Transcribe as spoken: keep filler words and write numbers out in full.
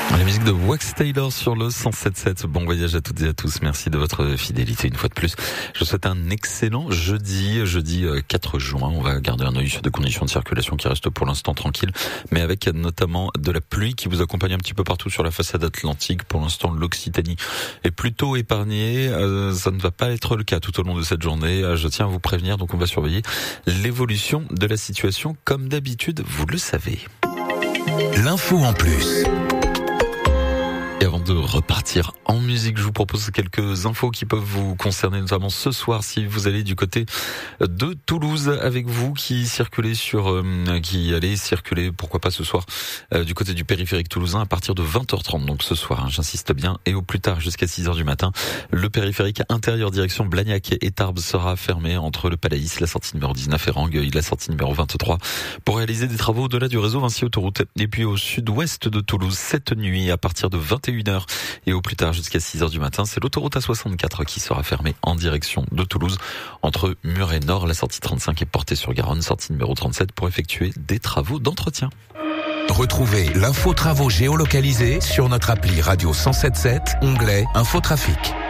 La musique de Wax Taylor sur le cent sept virgule sept. Bon voyage à toutes et à tous. Merci de votre fidélité une fois de plus. Je vous souhaite un excellent jeudi, jeudi quatre juin. On va garder un œil sur des conditions de circulation qui restent pour l'instant tranquilles, mais avec notamment de la pluie qui vous accompagne un petit peu partout sur la façade atlantique. Pour l'instant, l'Occitanie est plutôt épargnée. Euh, ça ne va pas être le cas tout au long de cette journée. Je tiens à vous prévenir, donc on va surveiller l'évolution de la situation comme d'habitude, vous le savez. L'info en plus. Et avant de repartir en musique, je vous propose quelques infos qui peuvent vous concerner, notamment ce soir si vous allez du côté de Toulouse avec vous qui circulez sur, euh, qui allez circuler, pourquoi pas ce soir, euh, du côté du périphérique toulousain à partir de vingt heures trente. Donc ce soir, hein, j'insiste bien, et au plus tard jusqu'à six heures du matin, le périphérique intérieur direction Blagnac et Tarbes sera fermé entre le Palaïs, la sortie numéro dix-neuf et Rangueil, la sortie numéro vingt-trois pour réaliser des travaux au-delà du réseau Vinci Autoroute. Et puis au sud-ouest de Toulouse, cette nuit à partir de vingt et une heures et au plus tard jusqu'à six heures du matin, c'est l'autoroute A soixante-quatre qui sera fermée en direction de Toulouse entre Muret Nord, la sortie trente-cinq et Portet-sur-Garonne, sortie numéro trente-sept pour effectuer des travaux d'entretien. Retrouvez l'info travaux géolocalisés sur notre appli Radio cent sept virgule sept, onglet Infotrafic.